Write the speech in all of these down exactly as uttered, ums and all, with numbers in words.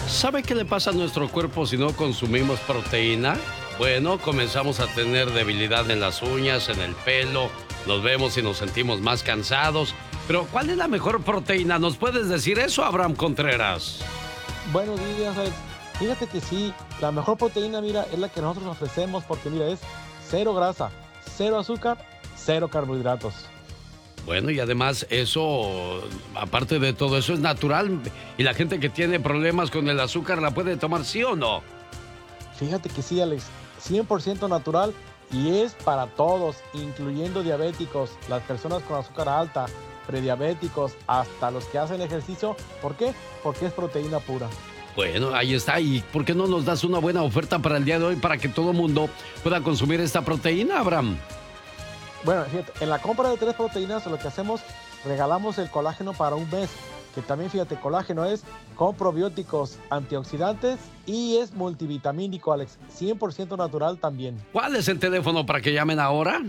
¿Sabe qué le pasa a nuestro cuerpo si no consumimos proteína? Bueno, comenzamos a tener debilidad en las uñas, en el pelo, nos vemos y nos sentimos más cansados. Pero, ¿cuál es la mejor proteína? ¿Nos puedes decir eso, Abraham Contreras? Buenos días, Alex. Fíjate que sí, la mejor proteína, mira, es la que nosotros ofrecemos porque, mira, es cero grasa, cero azúcar, cero carbohidratos. Bueno, y además eso, aparte de todo eso, es natural. Y la gente que tiene problemas con el azúcar, ¿la puede tomar sí o no? Fíjate que sí, Alex, cien por ciento natural y es para todos, incluyendo diabéticos, las personas con azúcar alta, prediabéticos, hasta los que hacen ejercicio. ¿Por qué? Porque es proteína pura. Bueno, ahí está. ¿Y por qué no nos das una buena oferta para el día de hoy para que todo el mundo pueda consumir esta proteína, Abraham? Bueno, fíjate, en la compra de tres proteínas lo que hacemos, regalamos el colágeno para un mes, que también, fíjate, colágeno es con probióticos, antioxidantes y es multivitamínico, Alex, cien por ciento natural también. ¿Cuál es el teléfono para que llamen ahora?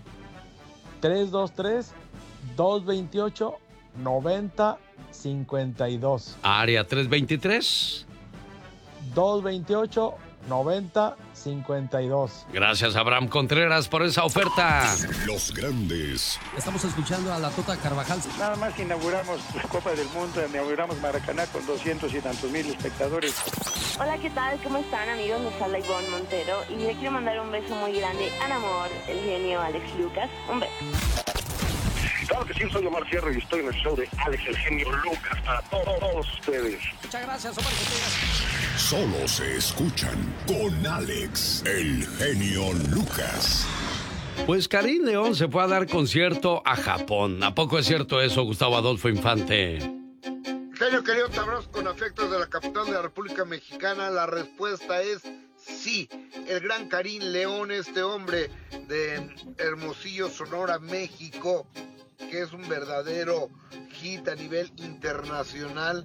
tres dos tres, dos dos ocho, nueve cero cinco dos. Área tres veintitrés. dos dos ocho, nueve cero cinco dos. Gracias, Abraham Contreras, por esa oferta. Los grandes. Estamos escuchando a la Tota Carvajal. Nada más inauguramos la Copa del Mundo, inauguramos Maracaná con doscientos y tantos mil espectadores. Hola, ¿qué tal? ¿Cómo están, amigos? Les habla Ivonne Montero y le quiero mandar un beso muy grande al amor, el genio Alex Lucas. Un beso. Claro que sí, soy Omar Sierra y estoy en el show de Alex, el genio Lucas, para todos, todos ustedes. Muchas gracias, Omar. Solo se escuchan con Alex, el genio Lucas. Pues Karim León se fue a dar concierto a Japón. ¿A poco es cierto eso, Gustavo Adolfo Infante? Genio querido, te abrazo con afectos de la capital de la República Mexicana. La respuesta es sí. El gran Karim León, este hombre de Hermosillo, Sonora, México, que es un verdadero hit a nivel internacional,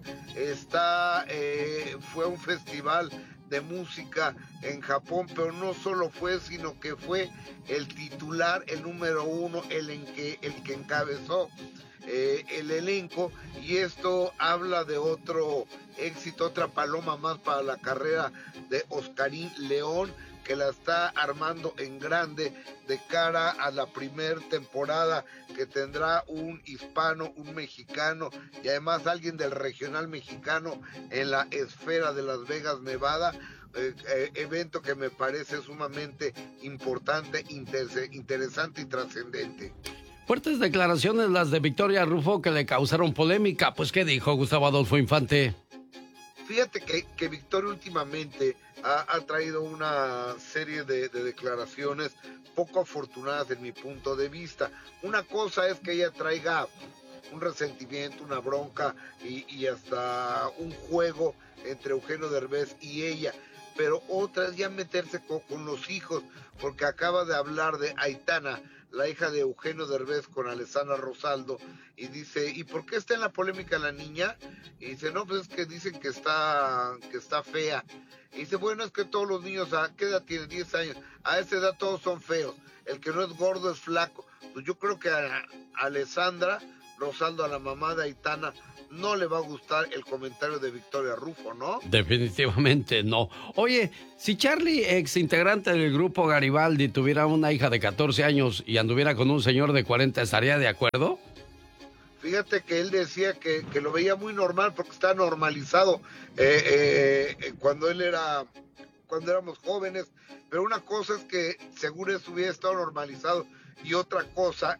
está eh, fue a un festival de música en Japón, pero no solo fue, sino que fue el titular, el número uno, el, en que, el que encabezó eh, el elenco, y esto habla de otro éxito, otra paloma más para la carrera de Oscarín León, que la está armando en grande de cara a la primer temporada que tendrá un hispano, un mexicano y además alguien del regional mexicano en la esfera de Las Vegas, Nevada. Eh, eh, evento que me parece sumamente importante, inter- interesante y trascendente. Fuertes declaraciones las de Victoria Rufo que le causaron polémica. Pues, ¿qué dijo Gustavo Adolfo Infante? Fíjate que, que Victoria últimamente ha, ha traído una serie de, de declaraciones poco afortunadas en mi punto de vista. Una cosa es que ella traiga un resentimiento, una bronca y, y hasta un juego entre Eugenio Derbez y ella, pero otra es ya meterse con, con los hijos, porque acaba de hablar de Aitana, la hija de Eugenio Derbez con Alessandra Rosaldo, y dice, ¿y por qué está en la polémica la niña? Y dice, no, pues es que dicen que está, que está fea. Y dice, bueno, es que todos los niños, ¿a qué edad tienen? diez años, a esa edad todos son feos, el que no es gordo es flaco. Pues yo creo que a, a Alessandra Rosaldo, a la mamá de Aitana, no le va a gustar el comentario de Victoria Rufo, ¿no? Definitivamente no. Oye, si Charlie, ex integrante del grupo Garibaldi, tuviera una hija de catorce años y anduviera con un señor de cuarenta, ¿estaría de acuerdo? Fíjate que él decía que, que lo veía muy normal porque está normalizado eh, eh, cuando él era, cuando éramos jóvenes, pero una cosa es que seguro eso hubiera estado normalizado y otra cosa,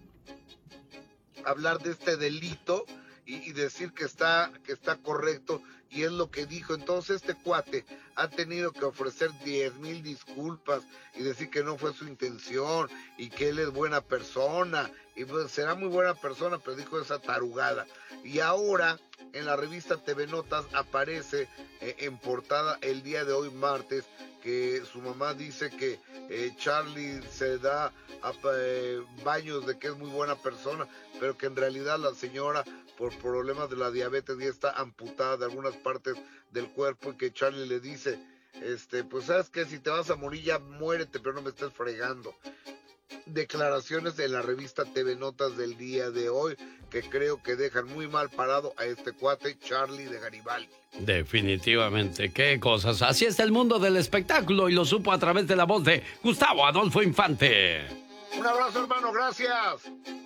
hablar de este delito y, y decir que está, que está correcto, y es lo que dijo. Entonces este cuate ha tenido que ofrecer diez mil disculpas y decir que no fue su intención y que él es buena persona, y pues será muy buena persona, pero dijo esa tarugada. Y ahora en la revista T V Notas aparece eh, en portada el día de hoy, martes, que su mamá dice que eh, Charlie se da a, eh, baños de que es muy buena persona, pero que en realidad la señora, por problemas de la diabetes, ya está amputada de algunas partes del cuerpo, y que Charlie le dice, este, pues sabes que si te vas a morir ya muérete, pero no me estés fregando. declaraciones de la revista T V Notas del día de hoy que creo que dejan muy mal parado a este cuate Charlie de Garibaldi. Definitivamente, qué cosas. Así está el mundo del espectáculo y lo supo a través de la voz de Gustavo Adolfo Infante. Un abrazo, hermano, gracias.